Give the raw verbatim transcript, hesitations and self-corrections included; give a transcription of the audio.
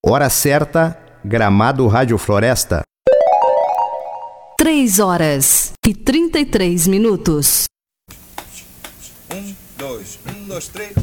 Hora certa, Gramado Rádio Floresta. Três horas e trinta e três minutos. Um, dois, um, dois, três.